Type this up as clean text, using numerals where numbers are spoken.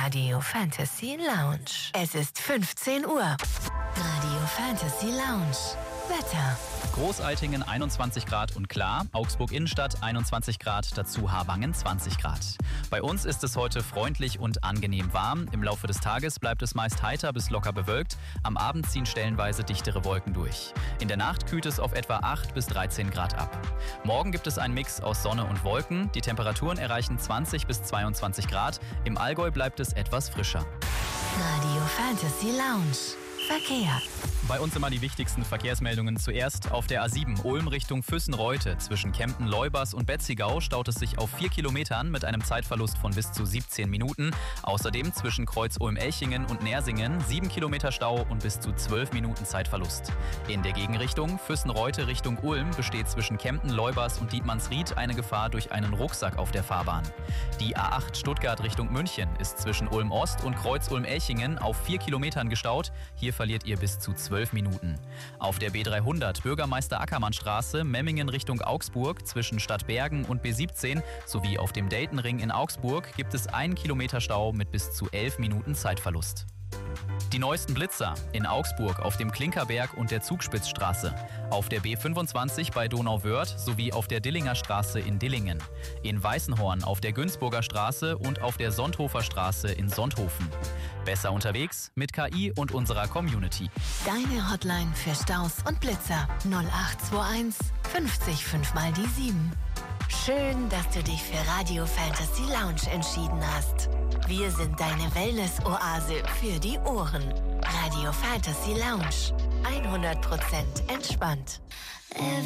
Radio Fantasy Lounge. Es ist 15 Uhr. Radio Fantasy Lounge. Wetter. Großaltingen 21 Grad und klar, Augsburg Innenstadt 21 Grad, dazu Harwangen 20 Grad. Bei uns ist es heute freundlich und angenehm warm. Im Laufe des Tages bleibt es meist heiter bis locker bewölkt. Am Abend ziehen stellenweise dichtere Wolken durch. In der Nacht kühlt es auf etwa 8 bis 13 Grad ab. Morgen gibt es einen Mix aus Sonne und Wolken. Die Temperaturen erreichen 20 bis 22 Grad. Im Allgäu bleibt es etwas frischer. Radio Fantasy Lounge. Verkehr. Bei uns immer die wichtigsten Verkehrsmeldungen. Zuerst auf der A7 Ulm Richtung Füssen-Reute. Zwischen Kempten-Leubers und Betzigau staut es sich auf 4 Kilometern mit einem Zeitverlust von bis zu 17 Minuten. Außerdem zwischen Kreuz Ulm-Elchingen und Nersingen 7 Kilometer Stau und bis zu 12 Minuten Zeitverlust. In der Gegenrichtung Füssen-Reute Richtung Ulm besteht zwischen Kempten-Leubers und Dietmannsried eine Gefahr durch einen Rucksack auf der Fahrbahn. Die A8 Stuttgart Richtung München ist zwischen Ulm-Ost und Kreuz Ulm-Elchingen auf 4 Kilometern gestaut. Hier verliert ihr bis zu 12 Minuten. Auf der B300 Bürgermeister Ackermann-Straße Memmingen Richtung Augsburg zwischen Stadtbergen und B17 sowie auf dem Daytonring in Augsburg gibt es 1 Kilometer Stau mit bis zu 11 Minuten Zeitverlust. Die neuesten Blitzer in Augsburg auf dem Klinkerberg und der Zugspitzstraße, auf der B25 bei Donauwörth sowie auf der Dillinger Straße in Dillingen, in Weißenhorn auf der Günzburger Straße und auf der Sonthofer Straße in Sonthofen. Besser unterwegs mit KI und unserer Community. Deine Hotline für Staus und Blitzer 0821 50 5 mal die 7. Schön, dass du dich für Radio Fantasy Lounge entschieden hast. Wir sind deine Wellness-Oase für die Ohren. Radio Fantasy Lounge. 100% entspannt.